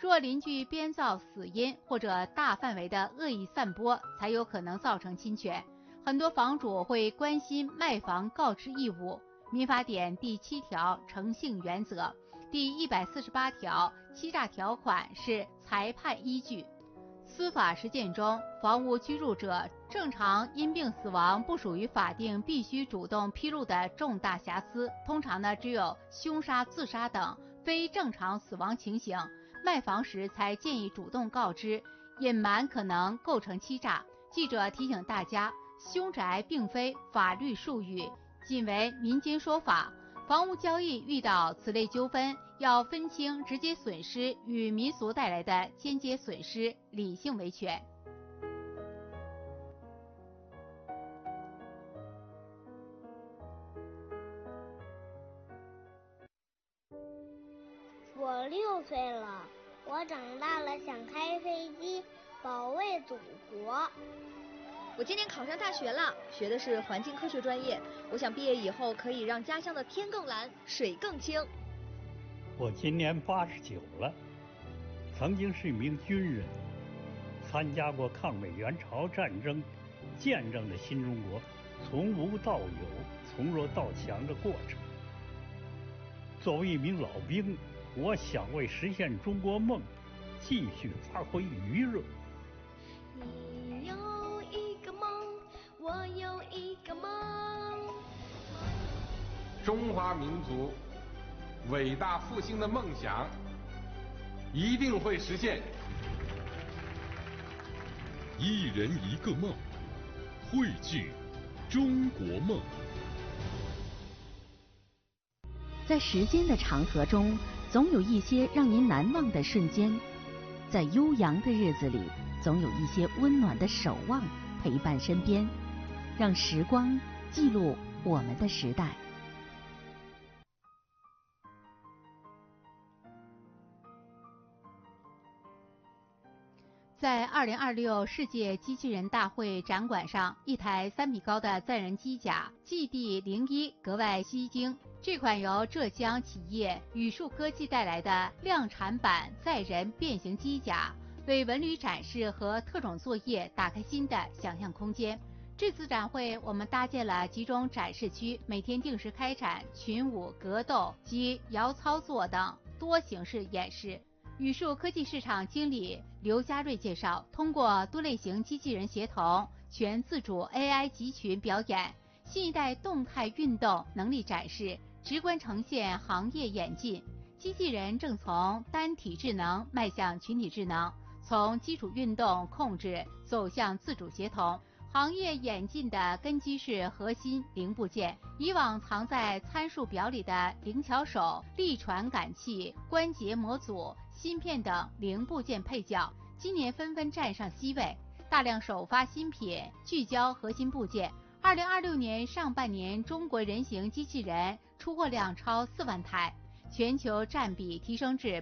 若邻居编造死因或者大范围的恶意散播，才有可能造成侵权。很多房主会关心卖房告知义务。民法典第7条诚信原则，第148条欺诈条款是裁判依据。司法实践中，房屋居住者正常因病死亡不属于法定必须主动披露的重大瑕疵，通常只有凶杀、自杀等非正常死亡情形，卖房时才建议主动告知，隐瞒可能构成欺诈。记者提醒大家，凶宅并非法律术语，仅为民间说法。房屋交易遇到此类纠纷，要分清直接损失与民俗带来的间接损失，理性维权。 我6岁了，我长大了想开飞机，保卫祖国。 我今年考上大学了，学的是环境科学专业。我想毕业以后可以让家乡的天更蓝，水更清。 我今年89了，曾经是一名军人，参加过抗美援朝战争，见证了新中国从无到有、从弱到强的过程。作为一名老兵，我想为实现中国梦，继续发挥余热。 你有一个梦，我有一个梦。 中华民族伟大复兴的梦想一定会实现。 一人一个梦，汇聚中国梦。 在时间的长河中，总有一些让您难忘的瞬间；在悠扬的日子里，总有一些温暖的守望陪伴身边。让时光记录我们的时代。 在2026世界机器人大会展馆上，一台3米高的载人机甲 GD01 格外吸睛。这款由浙江企业宇树科技带来的量产版载人变形机甲，为文旅展示和特种作业打开新的想象空间。这次展会，我们搭建了集中展示区，每天定时开展群舞、格斗及摇操作等多形式演示。宇树科技市场经理刘家瑞介绍，通过多类型机器人协同、全自主 AI 集群表演，新一代动态运动能力展示，直观呈现行业演进。机器人正从单体智能迈向群体智能，从基础运动控制走向自主协同。行业演进的根基是核心零部件，以往藏在参数表里的灵巧手、力传感器、关节模组、芯片等零部件配角，今年纷纷站上C位，大量首发新品，聚焦核心部件。2026年上半年，中国人形机器人出货量超4万台，全球占比提升至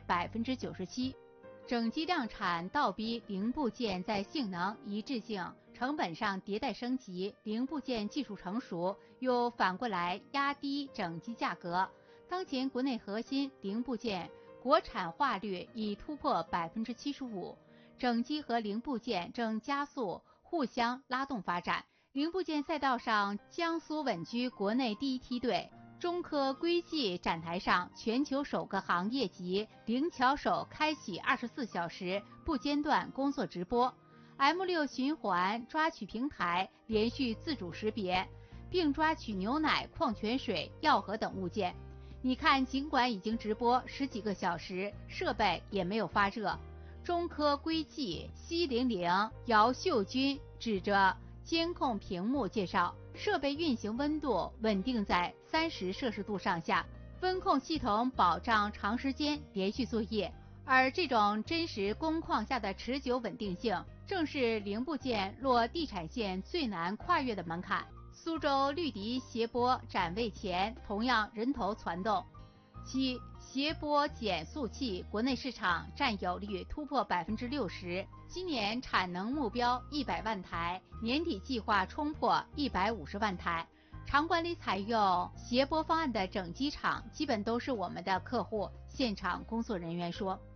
97%。整机量产倒逼零部件在性能、一致性、成本上迭代升级，零部件技术成熟，又反过来压低整机价格。当前国内核心零部件国产化率已突破75%，整机和零部件正加速互相拉动发展。零部件赛道上，江苏稳居国内第一梯队。中科硅际展台上，全球首个行业级灵巧手开启24小时不间断工作直播。M6 循环抓取平台连续自主识别，并抓取牛奶、矿泉水、药盒等物件。你看，尽管已经直播10几个小时，设备也没有发热。中科硅际 C00 姚秀军指着监控屏幕介绍，设备运行温度稳定在30摄氏度上下，温控系统保障长时间连续作业。而这种真实工况下的持久稳定性，正是零部件落地产线最难跨越的门槛。苏州绿迪谐波展位前同样人头攒动，其谐波减速器国内市场占有率突破60%，今年产能目标100万台，年底计划冲破150万台。场馆里采用谐波方案的整机厂基本都是我们的客户。现场工作人员说。